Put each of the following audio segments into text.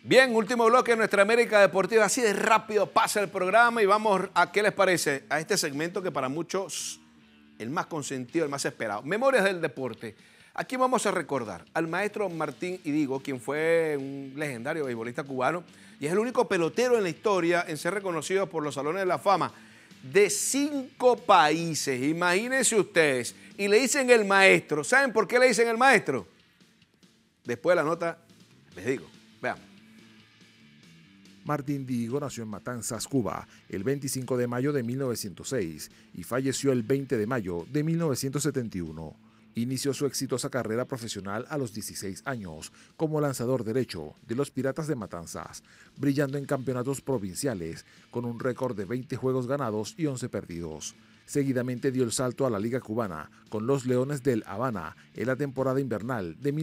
Bien, último bloque de nuestra América Deportiva. Así de rápido pasa el programa y vamos a, ¿qué les parece? A este segmento que para muchos, el más consentido, el más esperado. Memorias del deporte. Aquí vamos a recordar al maestro Martín Idigo, quien fue un legendario beisbolista cubano y es el único pelotero en la historia en ser reconocido por los Salones de la Fama de 5 países. Imagínense ustedes. Y le dicen el maestro. ¿Saben por qué le dicen el maestro? Después de la nota, les digo. Veamos. Martín Idigo nació en Matanzas, Cuba, el 25 de mayo de 1906 y falleció el 20 de mayo de 1971. Inició su exitosa carrera profesional a los 16 años como lanzador derecho de los Piratas de Matanzas, brillando en campeonatos provinciales con un récord de 20 juegos ganados y 11 perdidos. Seguidamente dio el salto a la Liga Cubana con los Leones del Habana en la temporada invernal de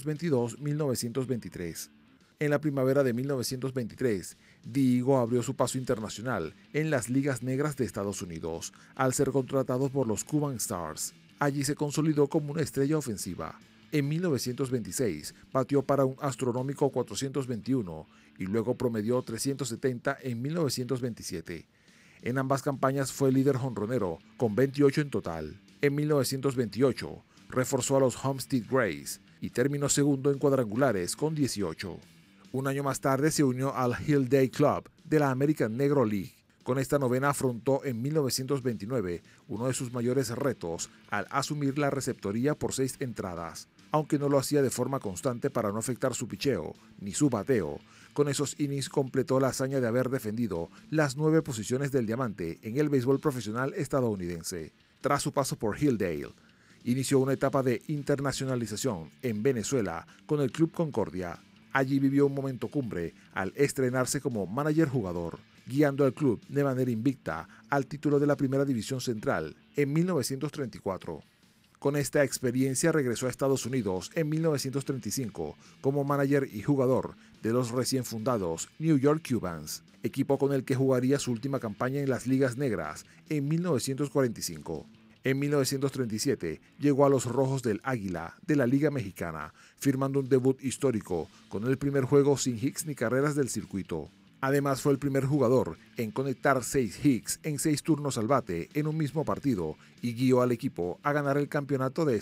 1922-1923. En la primavera de 1923, Idigo abrió su paso internacional en las ligas negras de Estados Unidos, al ser contratado por los Cuban Stars. Allí se consolidó como una estrella ofensiva. En 1926 batió para un astronómico 421 y luego promedió 370 en 1927. En ambas campañas fue líder jonronero, con 28 en total. En 1928 reforzó a los Homestead Grays y terminó segundo en cuadrangulares con 18. Un año más tarde se unió al Hill Day Club de la American Negro League. Con esta novena afrontó en 1929 uno de sus mayores retos al asumir la receptoría por 6 entradas. Aunque no lo hacía de forma constante para no afectar su picheo ni su bateo, con esos innings completó la hazaña de haber defendido las 9 posiciones del diamante en el béisbol profesional estadounidense. Tras su paso por Hilldale, inició una etapa de internacionalización en Venezuela con el Club Concordia. Allí vivió un momento cumbre al estrenarse como manager jugador, guiando al club de manera invicta al título de la Primera División Central en 1934. Con esta experiencia regresó a Estados Unidos en 1935 como manager y jugador de los recién fundados New York Cubans, equipo con el que jugaría su última campaña en las ligas negras en 1945. En 1937 llegó a los Rojos del Águila de la Liga Mexicana, firmando un debut histórico con el primer juego sin hits ni carreras del circuito. Además fue el primer jugador en conectar 6 hits en 6 turnos al bate en un mismo partido y guió al equipo a ganar el campeonato de